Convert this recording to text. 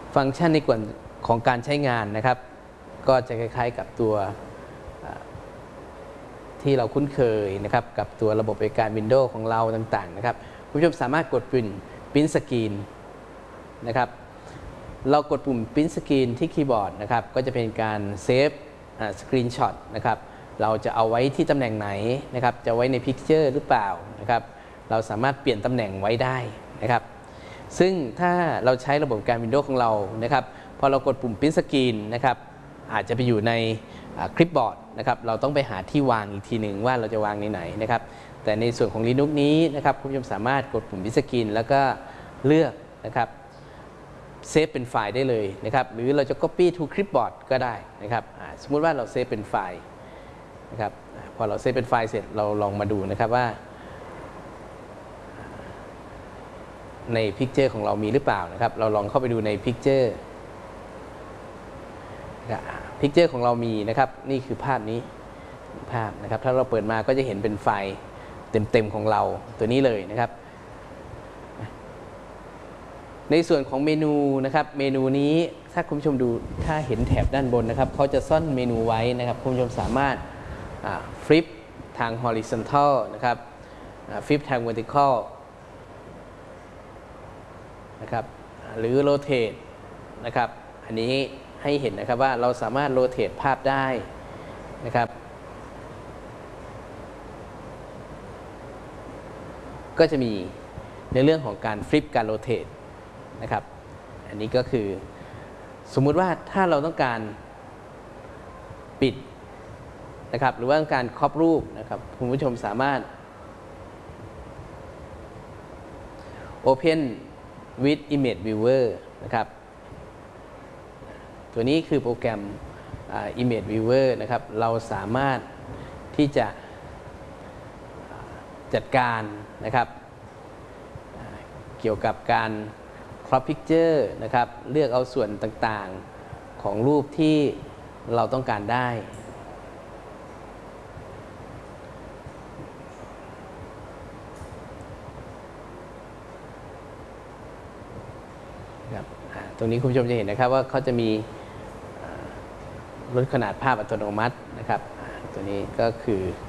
ฟังก์ชันในส่วนของการใช้งานนะครับก็จะคล้ายๆกับตัวที่เราคุ้นเคยนะครับกับตัวระบบบริการ Windows ของเราต่างๆนะครับคุณผู้ชมสามารถกดปุ่ม Print Screen นะครับเรากดปุ่ม Print Screen ที่คีย์บอร์ดนะครับก็จะเป็นการเซฟสกรีนช็อตนะครับเราจะเอาไว้ที่ตำแหน่งไหนนะครับจะไว้ใน Picture หรือเปล่านะครับเราสามารถเปลี่ยนตำแหน่งไว้ได้นะครับซึ่งถ้าเราใช้ระบบการ Windows ของเรานะครับพอเรากดปุ่ม Print Screen นะครับอาจจะไปอยู่ในคลิปบอร์ดนะครับเราต้องไปหาที่วางอีกทีหนึ่งว่าเราจะวางในไหนนะครับแต่ในส่วนของ Linux นี้นะครับคุณผู้ชมสามารถกดปุ่ม Print Screen แล้วก็เลือกนะครับเซฟเป็นไฟล์ได้เลยนะครับหรือเราจะ Copy to Clipboard ก็ได้นะครับสมมุติว่าเราเซฟเป็นไฟล์นะครับพอเราเซฟเป็นไฟล์เสร็จเราลองมาดูนะครับว่าใน Picture ของเรามีหรือเปล่านะครับเราลองเข้าไปดูใน Picture Picture ของเรามีนะครับนี่คือภาพนี้ภาพนะครับถ้าเราเปิดมาก็จะเห็นเป็นไฟล์เต็มๆของเราตัวนี้เลยนะครับในส่วนของเมนูนะครับเมนูนี้ถ้าคุณผู้ชมดูถ้าเห็นแถบด้านบนนะครับเขาจะซ่อนเมนูไว้นะครับคุณผู้ชมสามารถฟลิปทาง horizontal นะครับฟลิปทาง vertical นะครับหรือ rotate นะครับอันนี้ให้เห็นนะครับว่าเราสามารถ rotate ภาพได้นะครับก็จะมีในเรื่องของการฟลิปการ rotate นะครับอันนี้ก็คือสมมุติว่าถ้าเราต้องการปิดนะครับหรือว่าต้องการครอบรูปนะครับคุณผู้ชมสามารถ Open with Image Viewer นะครับตัวนี้คือโปรแกรม Image Viewer นะครับเราสามารถที่จะจัดการนะครับเกี่ยวกับการ Crop Picture นะครับเลือกเอาส่วนต่างๆของรูปที่เราต้องการได้ตรงนี้คุณผู้ชมจะเห็นนะครับว่าเขาจะมีลดขนาดภาพอัตโนมัตินะครับตัวนี้ก็คือ